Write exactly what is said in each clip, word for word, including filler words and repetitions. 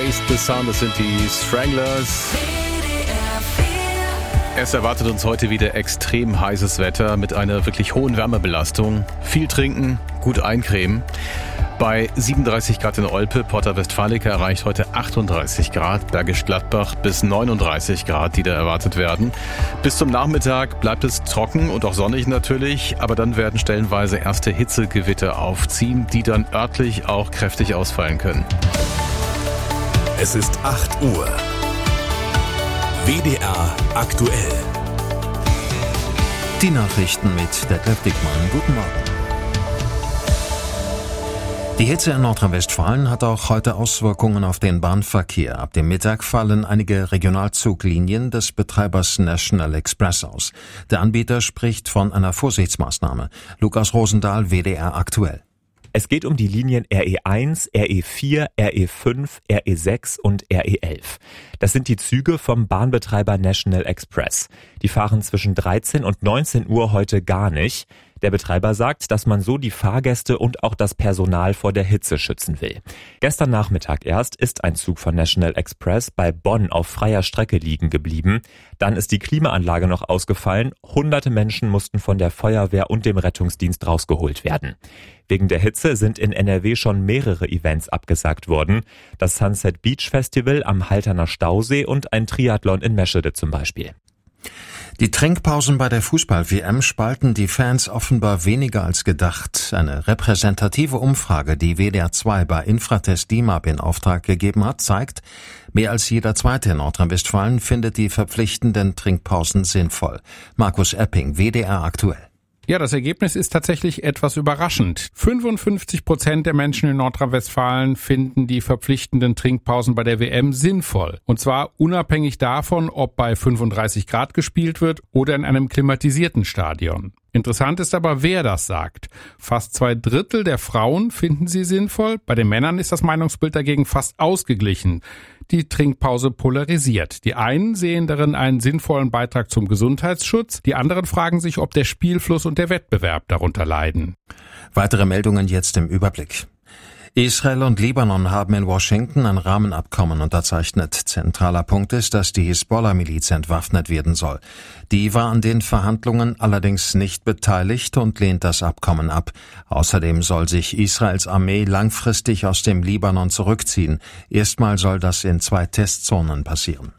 Taste the Sound, das sind die Stranglers. Es erwartet uns heute wieder extrem heißes Wetter mit einer wirklich hohen Wärmebelastung. Viel trinken, gut eincremen. Bei siebenunddreißig Grad in Olpe, Porta Westfalica erreicht heute achtunddreißig Grad, Bergisch Gladbach bis neununddreißig Grad, die da erwartet werden. Bis zum Nachmittag bleibt es trocken und auch sonnig natürlich, aber dann werden stellenweise erste Hitzegewitter aufziehen, die dann örtlich auch kräftig ausfallen können. Es ist acht Uhr. W D R aktuell. Die Nachrichten mit Detlef Dickmann. Guten Morgen. Die Hitze in Nordrhein-Westfalen hat auch heute Auswirkungen auf den Bahnverkehr. Ab dem Mittag fallen einige Regionalzuglinien des Betreibers National Express aus. Der Anbieter spricht von einer Vorsichtsmaßnahme. Lukas Rosendahl, W D R aktuell. Es geht um die Linien R E eins, R E vier, R E fünf, R E sechs und R E elf. Das sind die Züge vom Bahnbetreiber National Express. Die fahren zwischen dreizehn und neunzehn Uhr heute gar nicht. Der Betreiber sagt, dass man so die Fahrgäste und auch das Personal vor der Hitze schützen will. Gestern Nachmittag erst ist ein Zug von National Express bei Bonn auf freier Strecke liegen geblieben. Dann ist die Klimaanlage noch ausgefallen. Hunderte Menschen mussten von der Feuerwehr und dem Rettungsdienst rausgeholt werden. Wegen der Hitze sind in N R W schon mehrere Events abgesagt worden. Das Sunset Beach Festival am Halterner Stausee und ein Triathlon in Meschede zum Beispiel. Die Trinkpausen bei der Fußball-W M spalten die Fans offenbar weniger als gedacht. Eine repräsentative Umfrage, die W D R zwei bei Infratest D I M A P in Auftrag gegeben hat, zeigt, mehr als jeder Zweite in Nordrhein-Westfalen findet die verpflichtenden Trinkpausen sinnvoll. Markus Epping, W D R aktuell. Ja, das Ergebnis ist tatsächlich etwas überraschend. fünfundfünfzig Prozent der Menschen in Nordrhein-Westfalen finden die verpflichtenden Trinkpausen bei der W M sinnvoll. Und zwar unabhängig davon, ob bei fünfunddreißig Grad gespielt wird oder in einem klimatisierten Stadion. Interessant ist aber, wer das sagt. Fast zwei Drittel der Frauen finden sie sinnvoll. Bei den Männern ist das Meinungsbild dagegen fast ausgeglichen. Die Trinkpause polarisiert. Die einen sehen darin einen sinnvollen Beitrag zum Gesundheitsschutz. Die anderen fragen sich, ob der Spielfluss und der Wettbewerb darunter leiden. Weitere Meldungen jetzt im Überblick. Israel und Libanon haben in Washington ein Rahmenabkommen unterzeichnet. Zentraler Punkt ist, dass die Hisbollah-Miliz entwaffnet werden soll. Die war an den Verhandlungen allerdings nicht beteiligt und lehnt das Abkommen ab. Außerdem soll sich Israels Armee langfristig aus dem Libanon zurückziehen. Erstmal soll das in zwei Testzonen passieren.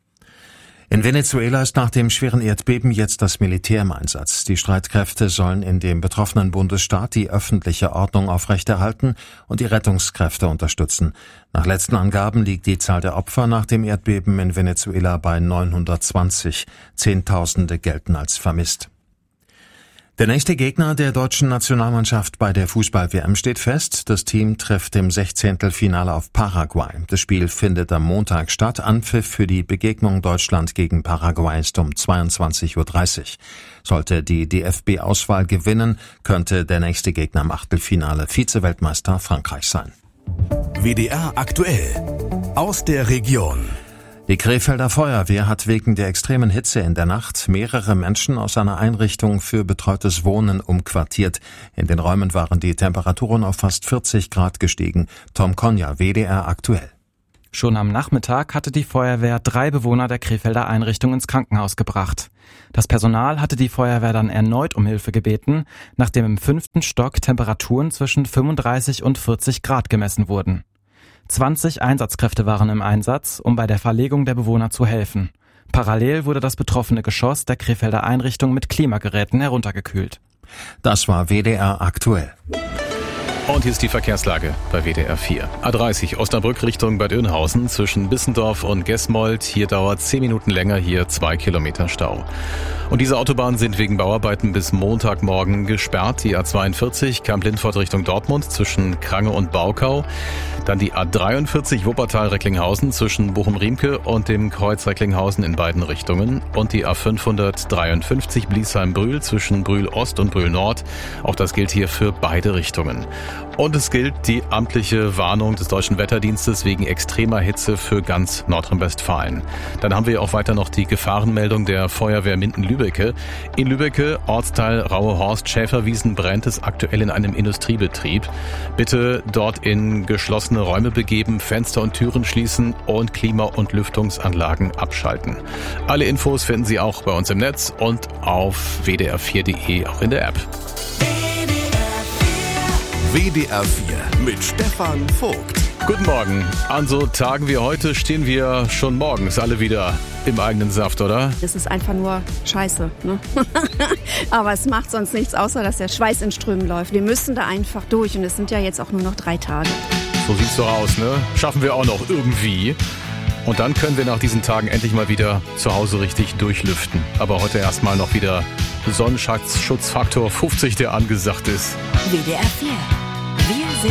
In Venezuela ist nach dem schweren Erdbeben jetzt das Militär im Einsatz. Die Streitkräfte sollen in dem betroffenen Bundesstaat die öffentliche Ordnung aufrechterhalten und die Rettungskräfte unterstützen. Nach letzten Angaben liegt die Zahl der Opfer nach dem Erdbeben in Venezuela bei neunhundertzwanzig. Zehntausende gelten als vermisst. Der nächste Gegner der deutschen Nationalmannschaft bei der Fußball-W M steht fest. Das Team trifft im Sechzehntelfinale auf Paraguay. Das Spiel findet am Montag statt. Anpfiff für die Begegnung Deutschland gegen Paraguay ist um zweiundzwanzig Uhr dreißig. Sollte die D F B-Auswahl gewinnen, könnte der nächste Gegner im Achtelfinale Vize-Weltmeister Frankreich sein. W D R aktuell aus der Region. Die Krefelder Feuerwehr hat wegen der extremen Hitze in der Nacht mehrere Menschen aus einer Einrichtung für betreutes Wohnen umquartiert. In den Räumen waren die Temperaturen auf fast vierzig Grad gestiegen. Tom Konja, W D R aktuell. Schon am Nachmittag hatte die Feuerwehr drei Bewohner der Krefelder Einrichtung ins Krankenhaus gebracht. Das Personal hatte die Feuerwehr dann erneut um Hilfe gebeten, nachdem im fünften Stock Temperaturen zwischen fünfunddreißig und vierzig Grad gemessen wurden. zwanzig Einsatzkräfte waren im Einsatz, um bei der Verlegung der Bewohner zu helfen. Parallel wurde das betroffene Geschoss der Krefelder Einrichtung mit Klimageräten heruntergekühlt. Das war W D R aktuell. Und hier ist die Verkehrslage bei W D R vier. A dreißig Osnabrück Richtung Bad Oeynhausen zwischen Bissendorf und Gesmold. Hier dauert zehn Minuten länger, hier zwei Kilometer Stau. Und diese Autobahnen sind wegen Bauarbeiten bis Montagmorgen gesperrt. Die A zweiundvierzig Kamp-Lindfort Richtung Dortmund zwischen Krange und Baukau. Dann die A dreiundvierzig Wuppertal-Recklinghausen zwischen Bochum-Riemke und dem Kreuz Recklinghausen in beiden Richtungen. Und die A fünfhundertdreiundfünfzig Bliesheim-Brühl zwischen Brühl-Ost und Brühl-Nord. Auch das gilt hier für beide Richtungen. Und es gilt die amtliche Warnung des Deutschen Wetterdienstes wegen extremer Hitze für ganz Nordrhein-Westfalen. Dann haben wir auch weiter noch die Gefahrenmeldung der Feuerwehr Minden-Lübbecke. In Lübbecke, Ortsteil Rauhorst-Schäferwiesen, brennt es aktuell in einem Industriebetrieb. Bitte dort in geschlossene Räume begeben, Fenster und Türen schließen und Klima- und Lüftungsanlagen abschalten. Alle Infos finden Sie auch bei uns im Netz und auf w d r vier punkt d e, auch in der App. W D R vier mit Stefan Vogt. Guten Morgen. An so Tagen wie heute stehen wir schon morgens alle wieder im eigenen Saft, oder? Das ist einfach nur Scheiße, ne? Aber es macht sonst nichts, außer dass der Schweiß in Strömen läuft. Wir müssen da einfach durch und es sind ja jetzt auch nur noch drei Tage. So sieht's doch aus, ne? Schaffen wir auch noch irgendwie. Und dann können wir nach diesen Tagen endlich mal wieder zu Hause richtig durchlüften. Aber heute erstmal noch wieder Sonnenschutzfaktor fünfzig, der angesagt ist. W D R vier. Wir sind